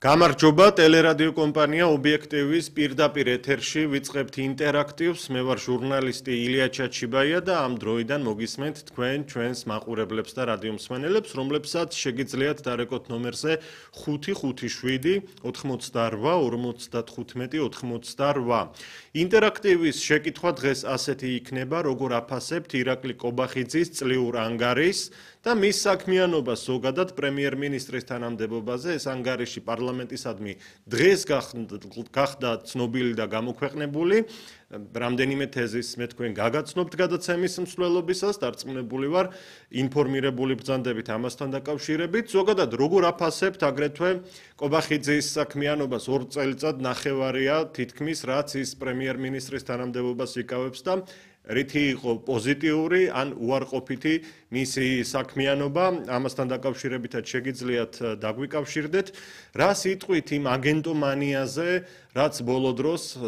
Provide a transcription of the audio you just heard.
გამარჯობა, ტელერადიო კომპანია ობიექტივის პირდაპირ ეთერში ვიწყებთ ინტერაქტივს. მე ვარ ჟურნალისტი ილია ჩაჩიბაია და ამ დროიდან მოგისმენთ თქვენ ჩვენს მაყურებლებს და რადიო მსმენელებს, რომლებსაც შეგიძლიათ დარეკოთ ნომერზე 557 88 55 88. ინტერაქტივის შეკითხვა დღეს ასეთი იქნება, როგორ აფასებთ ირაკლი კობახიძის წლიურ ანგარიშს და მის საქმიანობას ზოგადად პრემიერ-მინისტრის თანამდებობაზე. ეს ანგარიში პარლამენტისადმი დღეს გახდა ცნობილი და გამოქვეყნებული. რამდენიმე თეზის მე თქვენ გაგაცნობთ გადაცემის მსვლელობისას, დარწმუნებული ვარ, ინფორმირებული ბრძანდებით ამასთან დაკავშირებით. ზოგადად როგორ აფასებთ აგრეთვე კობახიძის საქმიანობას 2 წელიწად ნახევარია თითქმის, რაც ის პრემიერ-მინისტრის თანამდებობას იკავებს და რითი იყო პოზიტიური ან უარყოფითი მისი საქმიანობა, ამასთან დაკავშირებითაც შეგიძლიათ დაგვიკავშირდეთ. რა სიტყვით იმ აგენტომანიაზე, რაც ბოლო დროს